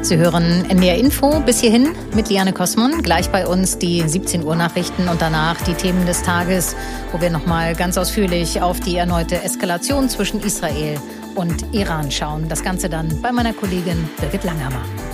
Sie hören NDR Info bis hierhin mit Liane Kosmon. Gleich bei uns die 17 Uhr Nachrichten und danach die Themen des Tages, wo wir nochmal ganz ausführlich auf die erneute Eskalation zwischen Israel und Iran schauen. Das Ganze dann bei meiner Kollegin Birgit Langhammer.